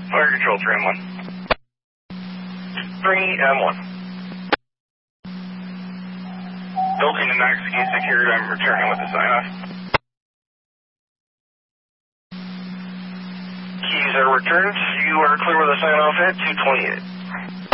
Fire control, 3M1. 3M1. Building to Mexican secured, I'm returning with the sign-off. Keys are returned. You are clear with a sign-off at 228.